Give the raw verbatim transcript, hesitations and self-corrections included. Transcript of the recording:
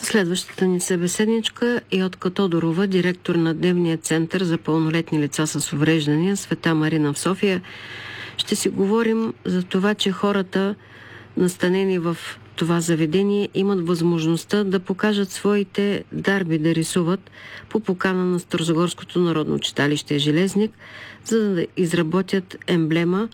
Следващата ни събеседничка е Йотка Тодорова, директор на Дневния център за пълнолетни лица с увреждания Света Марина в София. Ще си говорим за това, че хората, настанени в това заведение, имат възможността да покажат своите дарби да рисуват по покана на Старозагорското народно читалище Железник, за да изработят емблема